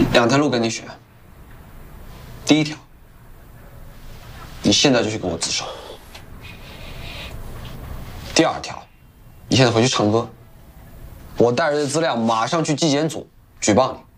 两条路跟你选。第一条，你现在就去跟我自首。第二条，你现在回去唱歌，我带着这资料马上去纪检组举报你。